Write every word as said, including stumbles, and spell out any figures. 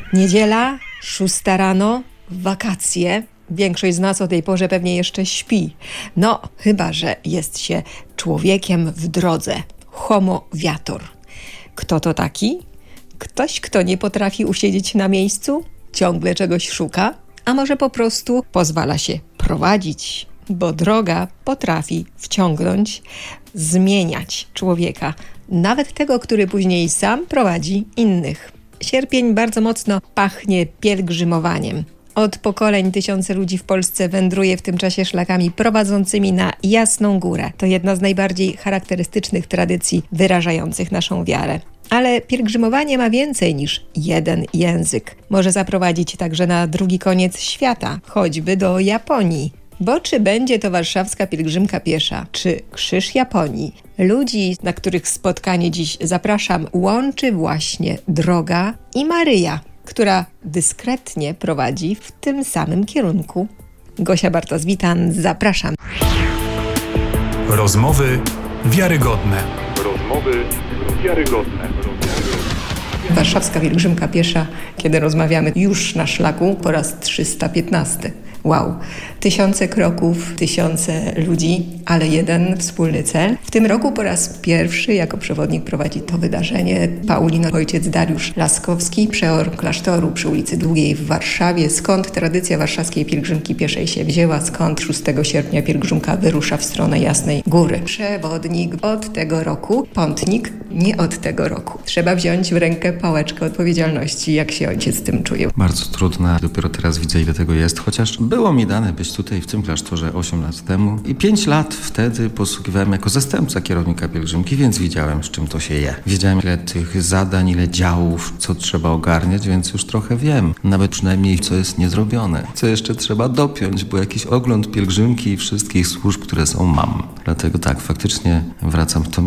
Niedziela, szósta rano, wakacje. Większość z nas o tej porze pewnie jeszcze śpi. No, chyba że jest się człowiekiem w drodze. Homo viator. Kto to taki? Ktoś, kto nie potrafi usiedzieć na miejscu, ciągle czegoś szuka, a może po prostu pozwala się prowadzić, bo droga potrafi wciągnąć, zmieniać człowieka, nawet tego, który później sam prowadzi innych. Sierpień bardzo mocno pachnie pielgrzymowaniem. Od pokoleń tysiące ludzi w Polsce wędruje w tym czasie szlakami prowadzącymi na Jasną Górę. To jedna z najbardziej charakterystycznych tradycji wyrażających naszą wiarę. Ale pielgrzymowanie ma więcej niż jeden język. Może zaprowadzić także na drugi koniec świata, choćby do Japonii. Bo czy będzie to warszawska pielgrzymka piesza, czy Krzyż Japonii, ludzi, na których spotkanie dziś zapraszam, łączy właśnie droga i Maryja, która dyskretnie prowadzi w tym samym kierunku. Gosia Bartos-Witan, zapraszam. Rozmowy wiarygodne. Rozmowy wiarygodne. Warszawska pielgrzymka piesza, kiedy rozmawiamy już na szlaku po raz trzysta piętnasty. Wow, tysiące kroków, tysiące ludzi, ale jeden wspólny cel. W tym roku po raz pierwszy jako przewodnik prowadzi to wydarzenie Paulino ojciec Dariusz Laskowski, przeor klasztoru przy ulicy Długiej w Warszawie. Skąd tradycja warszawskiej pielgrzymki pieszej się wzięła? Skąd szóstego sierpnia pielgrzymka wyrusza w stronę Jasnej Góry? Przewodnik od tego roku, pątnik nie od tego roku. Trzeba wziąć w rękę pałeczkę odpowiedzialności. Jak się ojciec z tym czuje? Bardzo trudne. Dopiero teraz widzę, ile tego jest, chociaż było mi dane być tutaj w tym klasztorze osiem lat temu i pięć lat wtedy posługiwałem jako zastępca kierownika pielgrzymki, więc widziałem, z czym to się je. Wiedziałem, ile tych zadań, ile działów, co trzeba ogarniać, więc już trochę wiem. Nawet przynajmniej, co jest niezrobione. Co jeszcze trzeba dopiąć, bo jakiś ogląd pielgrzymki i wszystkich służb, które są, mam. Dlatego tak, faktycznie wracam w to